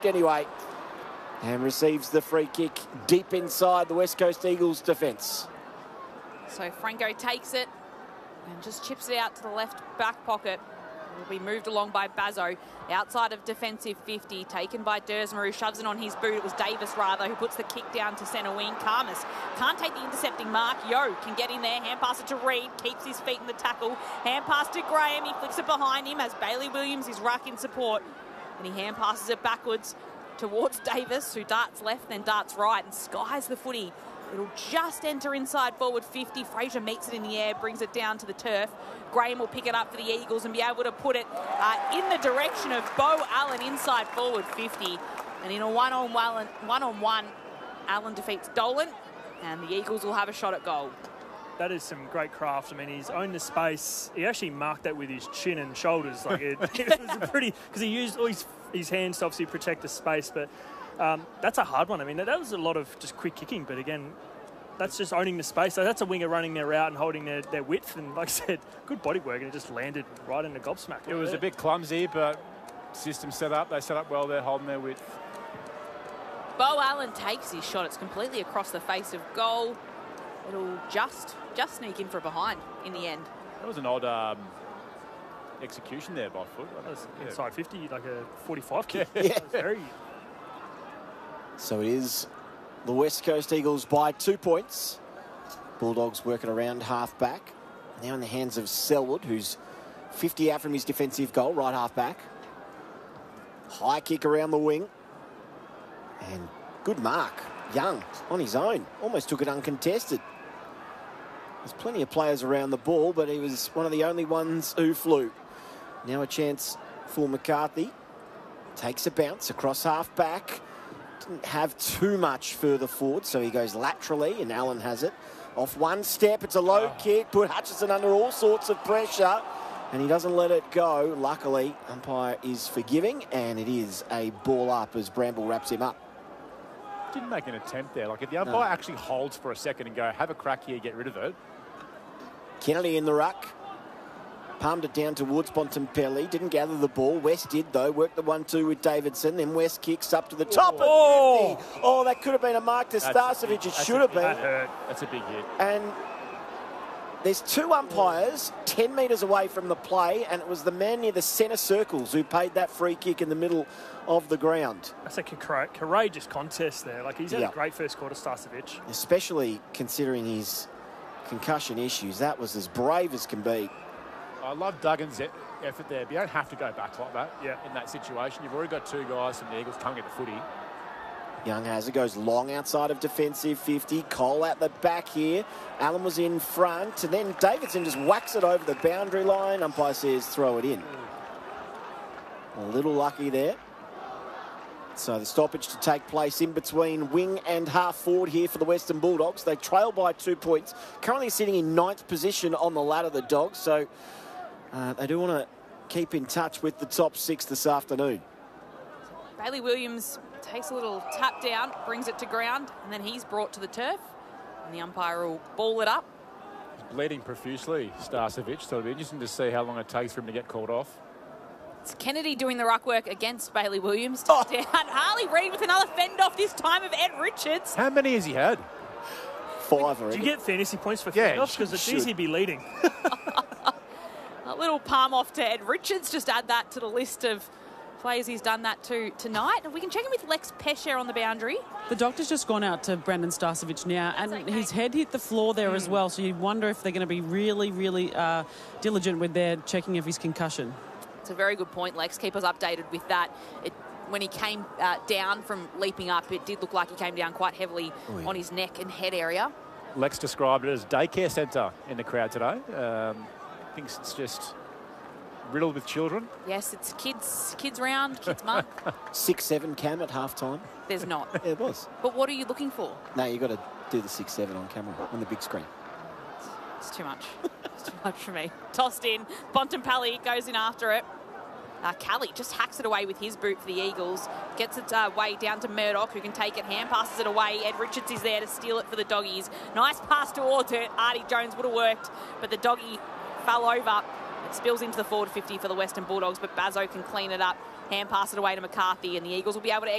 anyway. And receives the free kick deep inside the West Coast Eagles defence. So Franco takes it and just chips it out to the left back pocket. Will be moved along by Bazzo. Outside of defensive 50, taken by Dersma, who shoves it on his boot. It was Davis, rather, who puts the kick down to centre wing. Karmas can't take the intercepting mark. Yo can get in there. Hand pass it to Reid. Keeps his feet in the tackle. Hand pass to Graham. He flicks it behind him as Bailey Williams is ruck in support. And he hand passes it backwards towards Davis, who darts left, then darts right, and skies the footy. It'll just enter inside forward 50. Fraser meets it in the air, brings it down to the turf. Graham will pick it up for the Eagles and be able to put it in the direction of Beau Allen inside forward 50. And in a one-on-one, Allen defeats Dolan, and the Eagles will have a shot at goal. That is some great craft. I mean, he's owned the space. He actually marked that with his chin and shoulders. Like it was a pretty, because he used all his hands to obviously protect the space, but that's a hard one. I mean, that was a lot of just quick kicking, but again, that's just owning the space. So that's a winger running their route and holding their width. And like I said, good body work, and it just landed right in the gobsmack. It was a bit clumsy, but system set up. They set up well there, holding their width. Beau Allen takes his shot. It's completely across the face of goal. It'll just sneak in for a behind in the end. That was an odd execution there by foot. That was inside 50, like a 45 kick. Yeah. That was very... So it is the West Coast Eagles by 2 points. Bulldogs working around half back. Now in the hands of Selwood, who's 50 out from his defensive goal, right half back. High kick around the wing. And good mark. Young on his own. Almost took it uncontested. There's plenty of players around the ball, but he was one of the only ones who flew. Now a chance for McCarthy. Takes a bounce across half back. Didn't have too much further forward, so he goes laterally, and Allen has it. Off one step, it's a low kick. Put Hutchison under all sorts of pressure, and he doesn't let it go. Luckily, umpire is forgiving, and it is a ball up as Bramble wraps him up. Didn't make an attempt there. Like if the umpire actually holds for a second and go, have a crack here, get rid of it. Kennedy in the ruck. Palmed it down towards Bontempelli. Didn't gather the ball. West did, though. Worked the 1-2 with Davidson. Then West kicks up to the top. Oh, oh, that could have been a mark to Starcevic. It should have been. That hurt. That's a big hit. And there's two umpires 10 metres away from the play, and it was the man near the centre circles who paid that free kick in the middle of the ground. That's a courageous contest there. Like, he's had a great first quarter, Starcevic. Especially considering his concussion issues. That was as brave as can be. I love Duggan's effort there, but you don't have to go back like that in that situation. You've already got two guys from the Eagles coming at the footy. Young has it, goes long outside of defensive 50. Cole at the back here. Allen was in front, and then Davidson just whacks it over the boundary line. Umpire says throw it in. A little lucky there. So the stoppage to take place in between wing and half forward here for the Western Bulldogs. They trail by 2 points. Currently sitting in 9th position on the ladder, the Dogs. So they do want to keep in touch with the top 6 this afternoon. Bailey Williams takes a little tap down, brings it to ground, and then he's brought to the turf. And the umpire will ball it up. He's bleeding profusely, Starcevic, so it'll be interesting to see how long it takes for him to get called off. It's Kennedy doing the ruck work against Bailey Williams. Down. Harley Reid with another fend off, this time of Ed Richards. How many has he had? 5 already. Do you get fantasy points for fend offs? Because it's easy to be leading. A little palm off to Ed Richards. Just add that to the list of players he's done that to tonight. We can check in with Lex Pesher on the boundary. The doctor's just gone out to Brandon Starcevic now, and his head hit the floor there as well, so you wonder if they're going to be really, really diligent with their checking of his concussion. It's a very good point, Lex. Keep us updated with that. When he came down from leaping up, it did look like he came down quite heavily on his neck and head area. Lex described it as daycare centre in the crowd today. Thinks it's just riddled with children. Yes, it's kids round, kids month. 6-7 Cam at half time. There's not. Yeah, it was. But what are you looking for? No, you've got to do the 6-7 on camera, on the big screen. It's too much. It's too much for me. Tossed in. Bontempelli goes in after it. Kelly just hacks it away with his boot for the Eagles. Gets it way down to Murdoch, who can take it. Hand passes it away. Ed Richards is there to steal it for the Doggies. Nice pass towards it. Artie Jones would have worked, but the Doggie fell over. It spills into the forward 50 for the Western Bulldogs, but Bazzo can clean it up. Hand pass it away to McCarthy, and the Eagles will be able to